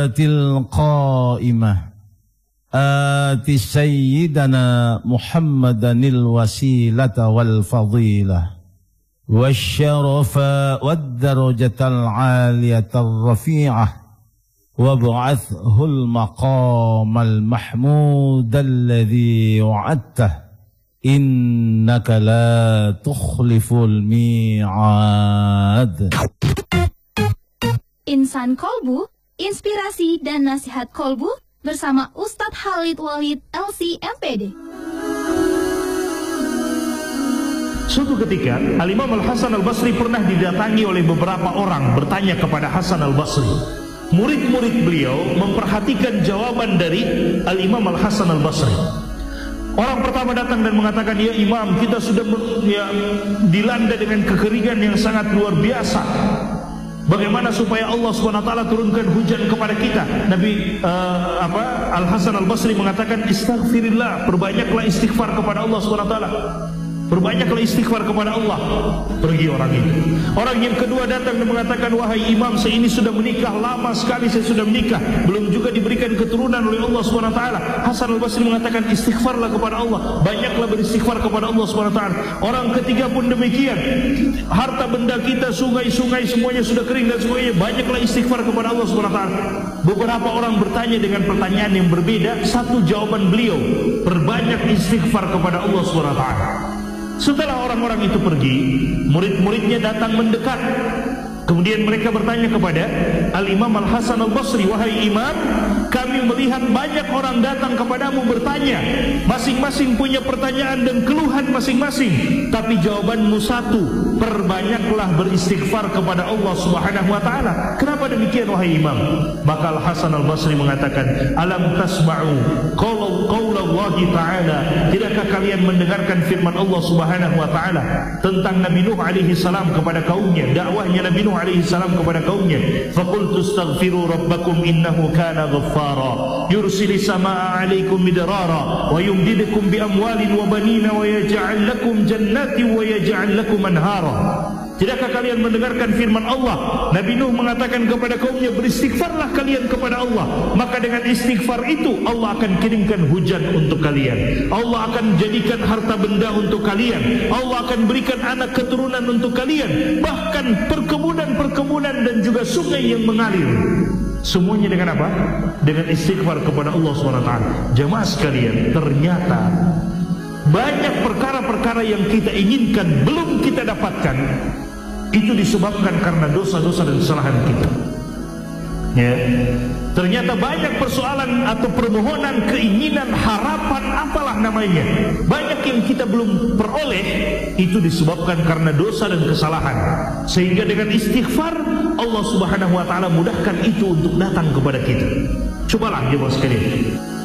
القائمة آت سيدنا محمدا الوسيلة والفضيلة والشرف والدرجة العالية الرفيعة وابعثه المقام المحمود الذي وعدته إنك لا تخلف الميعاد. Insan Kolbu, inspirasi dan nasihat Kolbu bersama Ustadz Khalid Walid LC MPD. Suatu ketika Al-Imam Al-Hasan Al-Basri pernah didatangi oleh beberapa orang bertanya kepada Hasan Al-Basri. Murid-murid beliau memperhatikan jawaban dari Al-Imam Al-Hasan Al-Basri. Orang pertama datang dan mengatakan, ya Imam, kita sudah dilanda dengan kekeringan yang sangat luar biasa. Bagaimana supaya Allah SWT turunkan hujan kepada kita? Nabi Al-Hasan Al-Basri mengatakan, istighfirillah, perbanyaklah istighfar kepada Allah SWT. Perbanyaklah istighfar kepada Allah. Pergi orang itu. Orang yang kedua datang dan mengatakan, wahai Imam, saya ini sudah menikah, lama sekali saya sudah menikah, belum juga diberikan keturunan oleh Allah SWT. Hasan Al-Basri mengatakan, istighfarlah kepada Allah, banyaklah beristighfar kepada Allah SWT. Orang ketiga pun demikian. Harta benda kita, sungai-sungai semuanya sudah kering dan semuanya, banyaklah istighfar kepada Allah SWT. Beberapa orang bertanya dengan pertanyaan yang berbeda. Satu jawaban beliau, perbanyak istighfar kepada Allah SWT. Setelah orang-orang itu pergi, murid-muridnya datang mendekat. Kemudian mereka bertanya kepada Al-Imam Al-Hasan Al-Basri, wahai Imam, kami melihat banyak orang datang kepadamu bertanya, masing-masing punya pertanyaan dan keluhan masing-masing, tapi jawabanmu satu, perbanyaklah beristighfar kepada Allah Subhanahu wa taala. Kenapa demikian wahai Imam? Maka Al-Hasan Al-Basri mengatakan, alam tasma'u qaula Allah taala, tidakkah kalian mendengarkan firman Allah Subhanahu wa taala tentang Nabi Nuh alaihi salam kepada kaumnya, dakwahnya Nabi Nuh alaihi salam kepada kaumnya, faqultu astaghfiru rabbakum innahu kana ghaffara yursilis samaa'a 'alaikum midrara wa yumdidukum bi amwalin wa banina wa yaj'al lakum jannatin wa yaj'al lakum anhara. Tidakkah kalian mendengarkan firman Allah? Nabi Nuh mengatakan kepada kaumnya, beristighfarlah kalian kepada Allah, maka dengan istighfar itu Allah akan kirimkan hujan untuk kalian, Allah akan jadikan harta benda untuk kalian, Allah akan berikan anak keturunan untuk kalian, bahkan perkebunan dan juga sungai yang mengalir. Semuanya dengan apa? Dengan istighfar kepada Allah SWT. Jemaah sekalian, ternyata banyak perkara-perkara yang kita inginkan belum kita dapatkan, itu disebabkan karena dosa-dosa dan kesalahan kita. Ya. Ternyata banyak persoalan atau permohonan, keinginan, harapan, apalah namanya, banyak yang kita belum peroleh, itu disebabkan karena dosa dan kesalahan. Sehingga dengan istighfar Allah Subhanahu wa taala mudahkan itu untuk datang kepada kita. Cobalah jemaah sekalian.